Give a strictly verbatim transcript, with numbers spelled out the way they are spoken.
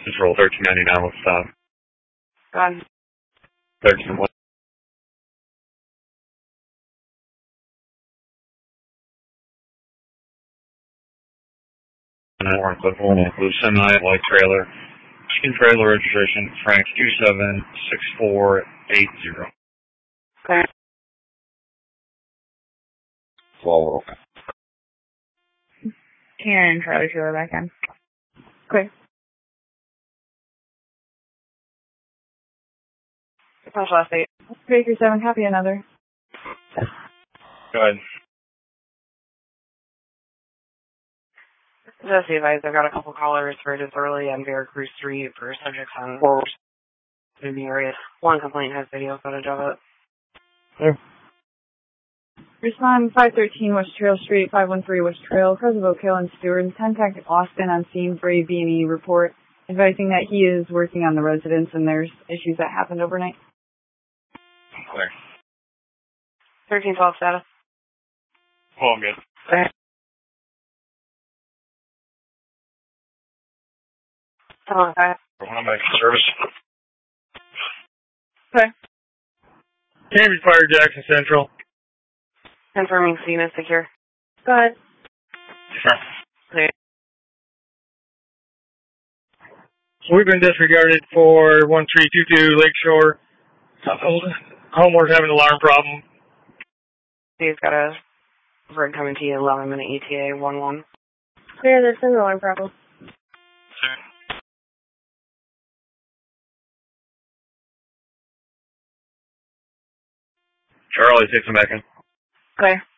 Control thirteen ninety-nine will stop. Go ahead. thirteen one. Warren Cliff will include semi white trailer. Chicken trailer registration Frank two seven six four eight zero. Okay. Follow. Karen trailer trailer back in. Okay. What's last eight? three three seven, copy another. Go ahead. Just advise, I've got a couple callers for just early on Veracruz Street for subjects on forward in the area. One complaint has video footage of it. Sure. Respond five thirteen West Trail Street, five one three West Trail, Kosovo, Kale, and Stewart. Contact Austin on scene for a B and E report, advising that he is working on the residence and there's issues that happened overnight. Clear. thirteen twelve status. Oh, I'm good. Okay. Hello, five. I'm back to service. Okay. Cambridge Fire, Jackson Central. Confirming scene is secure. Go ahead. Sure. Clear. So we've been disregarded for one three two two Lakeshore. Homeowner's having an alarm problem. He's got a rig coming to you, eleven minute E T A one one. Clear, there's an alarm problem. Sure. Charlie, take some back in. Okay.